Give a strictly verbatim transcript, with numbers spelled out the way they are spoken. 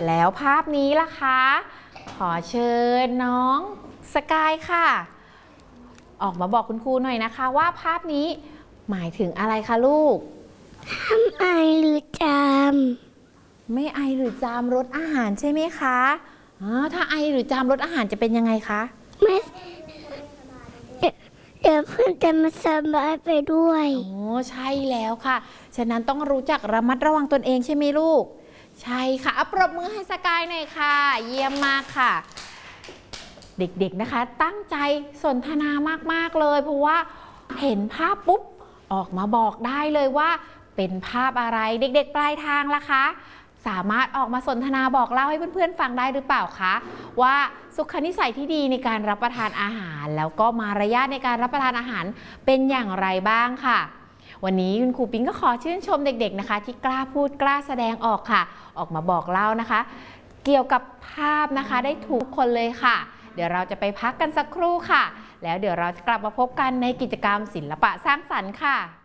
แล้วภาพนี้ล่ะคะขอเชิญน้องสกายค่ะออกมาบอกคุณครูหน่อยนะคะว่าภาพนี้หมายถึงอะไรคะลูกห้ามไอหรือจามไม่ไอหรือจามรสอาหารใช่ไหมคะอ๋อถ้าไอหรือจามรสอาหารจะเป็นยังไงคะไม่เดี๋ยวเพื่อนจะมาสบายไปด้วยโอ้ใช่แล้วค่ะฉะนั้นต้องรู้จักระมัดระวังตนเองใช่ไหมลูกใช่ค่ะเอาปรบมือให้สกายหน่อยค่ะเยี่ยมมากค่ะเด็กๆนะคะตั้งใจสนทนามากๆเลยเพราะว่าเห็นภาพปุ๊บออกมาบอกได้เลยว่าเป็นภาพอะไรเด็กๆปลายทางล่ะคะสามารถออกมาสนทนาบอกเล่าให้เพื่อนๆฟังได้หรือเปล่าคะว่าสุขนิสัยที่ดีในการรับประทานอาหารแล้วก็มารยาทในการรับประทานอาหารเป็นอย่างไรบ้างค่ะวันนี้คุณครูปิ๊งก็ขอชื่นชมเด็กๆนะคะที่กล้าพูดกล้าแสดงออกค่ะออกมาบอกเล่านะคะเกี่ยวกับภาพนะคะได้ทุกคนเลยค่ะเดี๋ยวเราจะไปพักกันสักครู่ค่ะแล้วเดี๋ยวเราจะกลับมาพบกันในกิจกรรมศิลปะสร้างสรรค์ค่ะ